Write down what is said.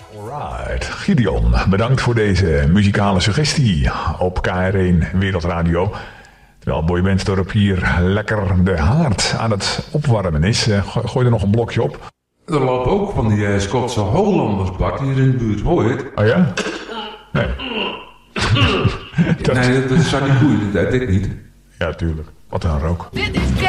Alright, Gideon, bedankt voor deze muzikale suggestie op KR1 Wereldradio. Terwijl Boybandorp hier lekker de haard aan het opwarmen is, gooi er nog een blokje op. Er lopen ook van die Schotse Hollanders, Bart, hier in de buurt, hoor je het? Oh ja? Nee. Nee, dat zijn die koeien, dat denk ik niet. Ja, tuurlijk. Wat een rook. Dit is